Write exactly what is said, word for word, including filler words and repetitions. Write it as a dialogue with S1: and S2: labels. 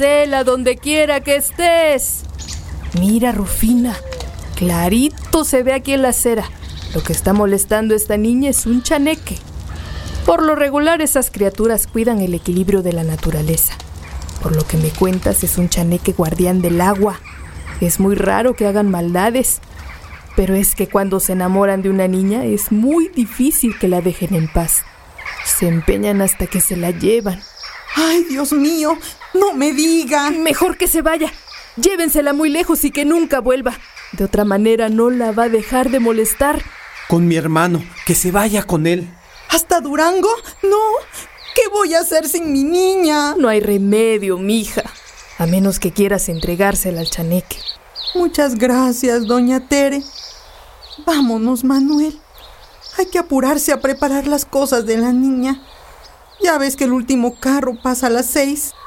S1: Cela, donde quiera que estés. Mira, Rufina, clarito se ve aquí en la acera. Lo que está molestando a esta niña es un chaneque. Por lo regular, esas criaturas cuidan el equilibrio de la naturaleza. Por lo que me cuentas, es un chaneque guardián del agua. Es muy raro que hagan maldades, pero es que cuando se enamoran de una niña es muy difícil que la dejen en paz. Se empeñan hasta que se la llevan.
S2: ¡Ay, Dios mío! ¡No me diga!
S1: Mejor que se vaya. Llévensela muy lejos y que nunca vuelva. De otra manera no la va a dejar de molestar.
S3: Con mi hermano, que se vaya con él.
S2: ¿Hasta Durango? No. ¿Qué voy a hacer sin mi niña?
S1: No hay remedio, mija, a menos que quieras entregársela al chaneque.
S2: Muchas gracias, doña Tere. Vámonos, Manuel. Hay que apurarse a preparar las cosas de la niña. Ya ves que el último carro pasa a las seis.